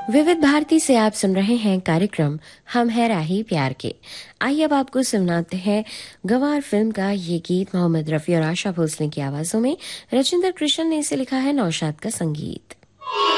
विविध भारती से आप सुन रहे हैं कार्यक्रम हम है राही प्यार के। आइए अब आपको सुनाते हैं गंवार फिल्म का ये गीत मोहम्मद रफी और आशा भोसले की आवाजों में। रजिंदर कृष्ण ने इसे लिखा है, नौशाद का संगीत।